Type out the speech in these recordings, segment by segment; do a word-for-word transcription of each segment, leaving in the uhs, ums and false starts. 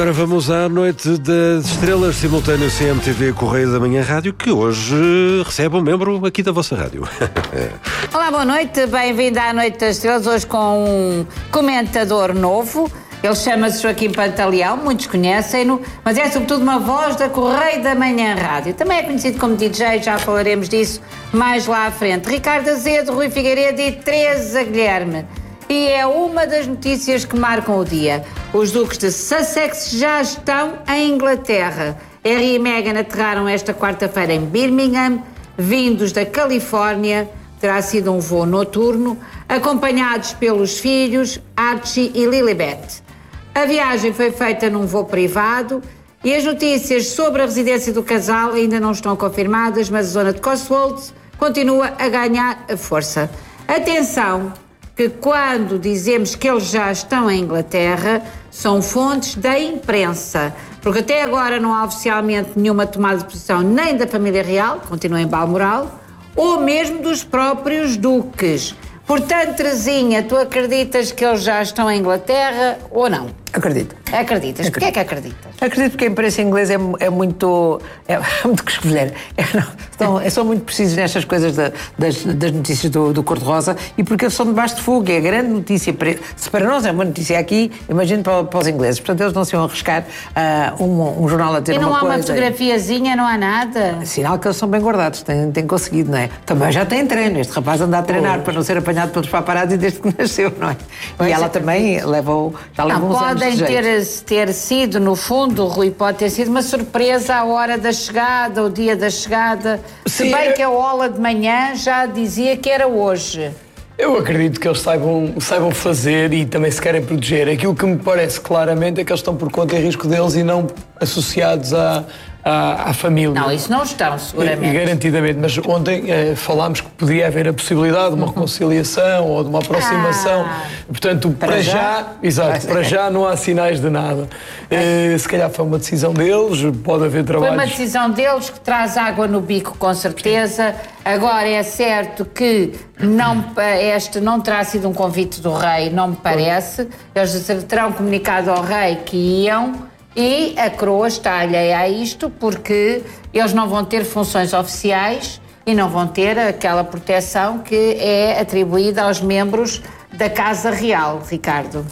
Agora vamos à Noite das Estrelas, simultâneo C M T V Correio da Manhã Rádio, que hoje recebe um membro aqui da vossa rádio. Olá, boa noite, bem-vindo à Noite das Estrelas, hoje com um comentador novo. Ele chama-se Joaquim Pantaleão, muitos conhecem-no, mas é sobretudo uma voz da Correio da Manhã Rádio. Também é conhecido como D J, já falaremos disso mais lá à frente. Ricardo Azedo, Rui Figueiredo e Teresa Guilherme. E é uma das notícias que marcam o dia. Os duques de Sussex já estão em Inglaterra. Harry e Meghan aterraram esta quarta-feira em Birmingham, vindos da Califórnia. Terá sido um voo noturno, acompanhados pelos filhos Archie e Lilibet. A viagem foi feita num voo privado e as notícias sobre a residência do casal ainda não estão confirmadas, mas a zona de Cotswolds continua a ganhar a força. Atenção, que quando dizemos que eles já estão em Inglaterra, são fontes da imprensa, porque até agora não há oficialmente nenhuma tomada de posição nem da família real, continua em Balmoral, ou mesmo dos próprios duques. Portanto, Terezinha, tu acreditas que eles já estão em Inglaterra ou não? Acredito. Acreditas? Acredito. Porquê é que acreditas? Acredito que a imprensa inglesa é, é muito... É, é muito que escolher. É, não, estão, é, são muito precisos nestas coisas da, das, das notícias do, do Cor-de-Rosa e porque eles são debaixo de fogo. É a grande notícia. Para, se para nós é uma notícia aqui, imagino para, para os ingleses. Portanto, eles não se vão arriscar uh, um, um jornal a ter uma coisa... E não há uma fotografiazinha, não há nada? Sinal que eles são bem guardados, têm, têm conseguido, não é? Também já tem treino. Este rapaz anda a treinar oh. para não ser apanhado pelos paparazzi desde que nasceu, não é? Pois e ela é. também levou, já levou uns anos de jeito. Podem ter, ter sido, no fundo, Rui, pode ter sido uma surpresa à hora da chegada, o dia da chegada. Sim, se bem eu... que a Ola de manhã já dizia que era hoje. Eu acredito que eles saibam, saibam fazer e também se querem proteger. Aquilo que me parece claramente é que eles estão por conta e risco deles e não associados à, à, à família. Não, isso não estão, seguramente. E, garantidamente. Mas ontem eh, falámos que podia haver a possibilidade de uma uhum. reconciliação ou de uma aproximação. Ah, Portanto, para, para já, já exato, para já não há sinais de nada. Eh, se calhar foi uma decisão deles, pode haver trabalhos... Foi uma decisão deles que traz água no bico, com certeza. Agora, é certo que não, este não terá sido um convite do rei, não me parece. Eles terão comunicado ao rei que iam e a coroa está alheia a isto porque eles não vão ter funções oficiais e não vão ter aquela proteção que é atribuída aos membros da Casa Real, Ricardo.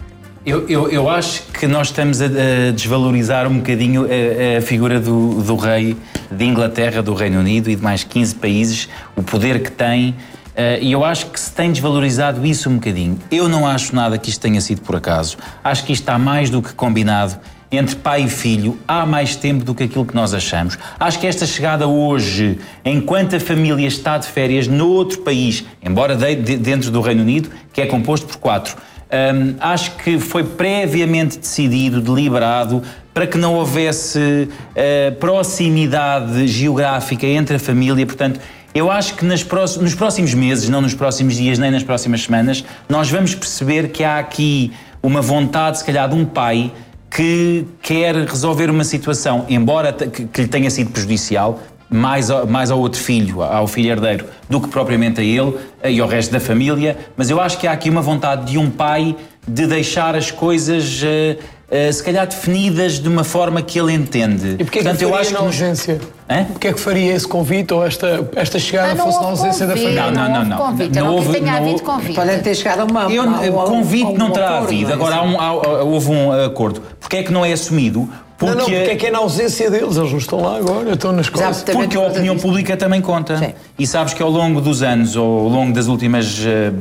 Eu, eu, eu acho que nós estamos a, a desvalorizar um bocadinho a, a figura do, do rei de Inglaterra, do Reino Unido e de mais quinze países, o poder que tem, uh, e eu acho que se tem desvalorizado isso um bocadinho. Eu não acho nada que isto tenha sido por acaso. Acho que isto está mais do que combinado entre pai e filho há mais tempo do que aquilo que nós achamos. Acho que esta chegada hoje, enquanto a família está de férias noutro país, embora de, de, dentro do Reino Unido, que é composto por quatro, Um, acho que foi previamente decidido, deliberado, para que não houvesse uh, proximidade geográfica entre a família. Portanto, eu acho que nas próximos, nos próximos meses, não nos próximos dias, nem nas próximas semanas, nós vamos perceber que há aqui uma vontade, se calhar, de um pai que quer resolver uma situação, embora que, que lhe tenha sido prejudicial, mais ao, mais ao outro filho, ao filho herdeiro, do que propriamente a ele e ao resto da família, mas eu acho que há aqui uma vontade de um pai de deixar as coisas uh, uh, se calhar definidas de uma forma que ele entende. E porquê é que faria eu acho na ausência? Que... Porquê é que faria esse convite ou esta, esta chegada ah, fosse na ausência convite, da família? Não, não, não. Não, não, não, não houve, que tenha não, havido convite. Podem ter chegado a uma... Eu, uma, uma convite um, não um terá acordo, havido, é agora há um, há, houve um acordo. Porquê é que não é assumido? Porque... Não, não, porque é que é na ausência deles, eles não estão lá agora, estão nas coisas. Porque a opinião pública também conta. Sim. E sabes que ao longo dos anos, ou ao longo das últimas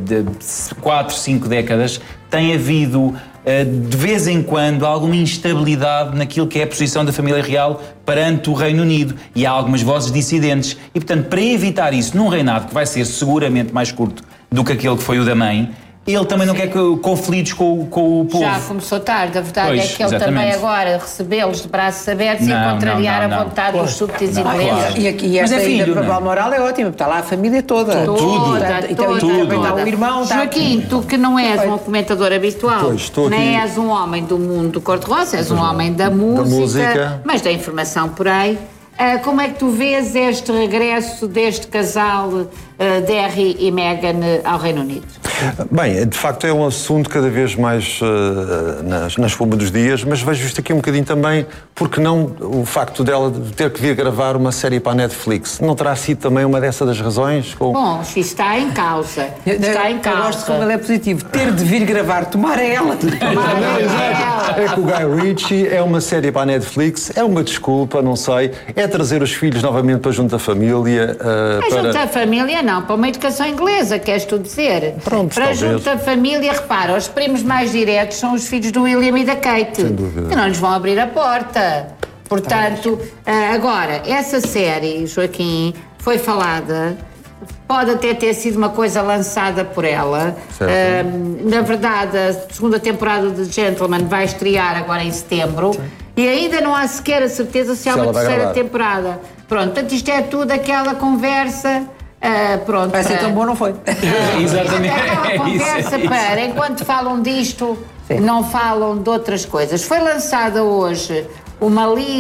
quatro, cinco décadas, tem havido, de vez em quando, alguma instabilidade naquilo que é a posição da família real perante o Reino Unido. E há algumas vozes dissidentes. E, portanto, para evitar isso num reinado que vai ser seguramente mais curto do que aquele que foi o da mãe, ele também não Sim. quer conflitos com, com o povo. Já começou tarde, a verdade pois, é que ele exatamente. também agora recebê-los de braços abertos não, e contrariar não, não, não. a vontade pois. dos súbditos ingleses. Claro. E aqui esta é ida para Balmoral é ótima, está lá a família toda. Tudo. Tudo. Está, então, toda, então, está o irmão. Está... Joaquim, tu que não és um comentador habitual, pois, nem és um homem do mundo do Cor-de-Rosa, és um homem da música, da música, mas da informação por aí. Uh, como é que tu vês este regresso deste casal uh, de Harry e Meghan ao Reino Unido? Bem, de facto é um assunto cada vez mais uh, nas, na espuma dos dias, mas vejo isto aqui um bocadinho também, porque não o facto dela de ter que vir gravar uma série para a Netflix, não terá sido também uma dessas das razões? Com... Bom, isso está em causa. Está em causa. Eu gosto como ele é positivo. Ter de vir gravar, tomar ela. Tomar ela. É que o Guy Ritchie é uma série para a Netflix, é uma desculpa, não sei, é trazer os filhos novamente para junto da família. Uh, para para... junto da família não, para uma educação inglesa, queres tu dizer? Pronto, para talvez. junto da família, repara, os primos mais diretos são os filhos do William e da Kate. Sem dúvida. Que não lhes vão abrir a porta. Portanto, agora, essa série, Joaquim, foi falada, pode até ter sido uma coisa lançada por ela. Uh, na verdade, a segunda temporada de Gentleman vai estrear agora em setembro. Sim. E ainda não há sequer a certeza se há uma terceira temporada. Pronto, portanto, isto é tudo aquela conversa. Uh, pronto, vai ser tão bom, não foi? Uh, Exatamente. É aquela conversa para, enquanto falam disto, sim, não falam de outras coisas. Foi lançada hoje uma lista.